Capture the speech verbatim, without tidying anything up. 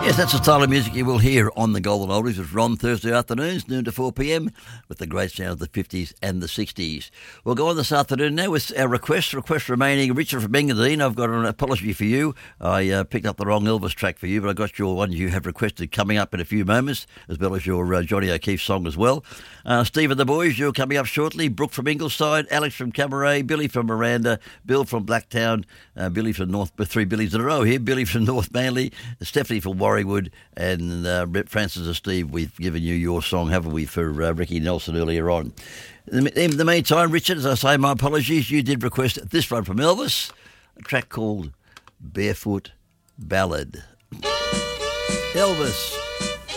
Yes, that's the style of music you will hear on the Golden Oldies with Ron Thursday afternoons, noon to four p.m, with the great sound of the fifties and the sixties. We'll go on this afternoon now with our requests. Request remaining. Richard from Engadine, I've got an apology for you. I uh, picked up the wrong Elvis track for you, but I got your one you have requested coming up in a few moments, as well as your uh, Johnny O'Keefe song as well. Uh, Steve and the boys, you're coming up shortly. Brooke from Ingleside, Alex from Camaret, Billy from Miranda, Bill from Blacktown, uh, Billy from North, three Billies in a row here, Billy from North Manly, Stephanie from Warriewood, and uh, Francis and Steve, we've given you your song, haven't we, for uh, Ricky Nelson earlier on. In the, in the meantime, Richard, as I say, my apologies, you did request this one from Elvis, a track called Barefoot Ballad. Elvis.